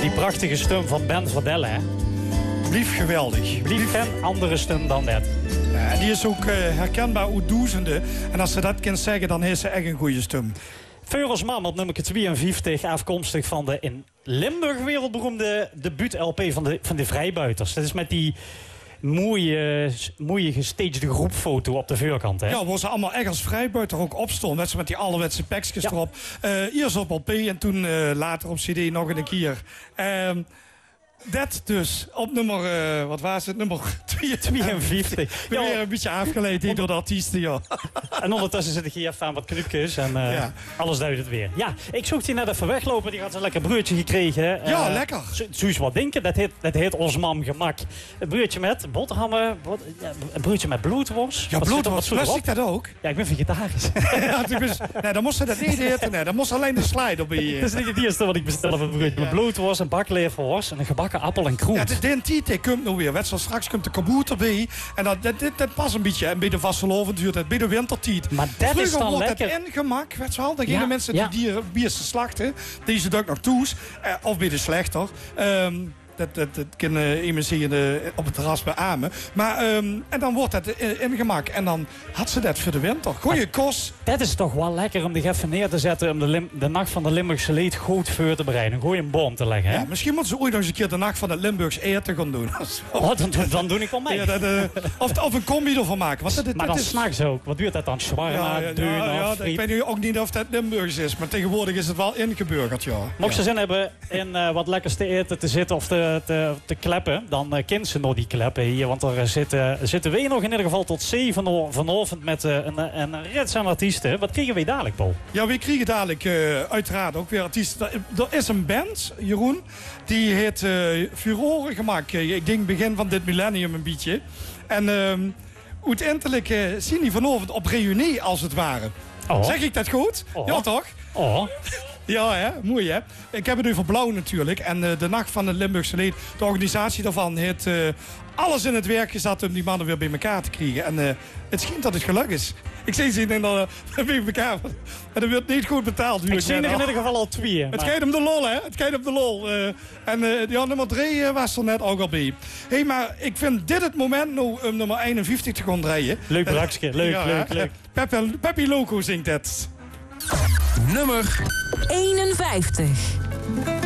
Die prachtige stem van Ben Verdelle, hè? Blief geweldig. Blief geen andere stem dan dat. En die is ook herkenbaar hoe doezende. En als ze dat kan zeggen, dan heeft ze echt een goede stem. Veurelsman op nummer 52, afkomstig van de in Limburg wereldberoemde debuut-LP van de Vrijbuiters. Dat is met die mooie gestagede groepfoto op de voorkant, hè? Ja, waar ze allemaal echt als vrijbuiter ook opstonden. Net zo met die allerwetse pekjes erop. Eerst op LP en toen later op CD nog een keer. Dat dus op nummer, wat was het? Nummer 52. Ja, weer een beetje afgeleid door de artiesten, ja. En ondertussen zit ik hier even aan wat knupjes en alles duidt het weer. Ja, ik zocht die net even weglopen. Die had een lekker broodje gekregen. Ja, lekker. Zou je wat denken? Dat heet ons mam gemak. Een broodje met boterhammen, een broodje met bloedworst. Ja, bloedworst, lust ik dat ook? Ja, ik ben vegetarisch. Nee, dan moest ze dat niet eten. Nee, dan moest alleen de slide op je. Dat is niet het eerste wat ik bestel op een broodje. Met bloedworst, een bakleverworst en een gebakken appel en kroent. Ja, de DNT komt nog weer. Weet je, straks komt de kabouter bij. En dat past een beetje. En bij de vastelovend duurt het bij de wintertijd. Maar dat is dan wordt lekker. Het ingemak, weet je wel. Dan gaan mensen die dieren biersen slachten. Die ze ook nog toes. Of bij de slechter. Dat kunnen iemand zien op het terras beamen. Maar, en dan wordt het ingemak. En dan had ze dat voor de winter. Goeie kost. Dat is toch wel lekker om die even neer te zetten. Om de nacht van de Limburgse leed goed voor te bereiden. Gooi een boom te leggen. Hè? Ja, misschien moeten ze ooit nog eens een keer de nacht van het Limburgs eten gaan doen. Dan doe ik wel mee. Ja, of een combi ervan maken. Want maar dan s'nachts ook. Wat duurt dat dan? Shawarma, deuner, ik weet nu ook niet of dat Limburgs is. Maar tegenwoordig is het wel ingeburgerd, ja. Mocht ze zin hebben in wat lekkers te eten, te zitten of te kleppen, dan kent ze nog die kleppen hier. Want er zitten we nog in ieder geval tot 7 uur vanavond met een rits aan artiesten. Wat kregen we dadelijk, Paul? Ja, we kregen dadelijk uiteraard ook weer artiesten. Er is een band, Jeroen, die heet Furoren gemaakt. Ik denk begin van dit millennium een beetje. En uiteindelijk zien die vanavond op reunie, als het ware. Oh. Zeg ik dat goed? Oh. Ja, toch? Oh. Ja, hè? Mooi, hè? Ik heb het over Blauw natuurlijk. En de Nacht van het Limburgse Leed, de organisatie daarvan, heeft alles in het werk gezet om die mannen weer bij elkaar te krijgen. En het schijnt dat het geluk is. Ik zie ze bij elkaar. En dat wordt niet goed betaald. Ik zie er in ieder geval al 2. Het gaat om de lol, hè? Het gaat om de lol. Nummer 3 was er net ook al bij. Hé, maar ik vind dit het moment nou om nummer 51 te gaan draaien. Leuk brakje. Leuk. Peppy Loco zingt het. Nummer 51.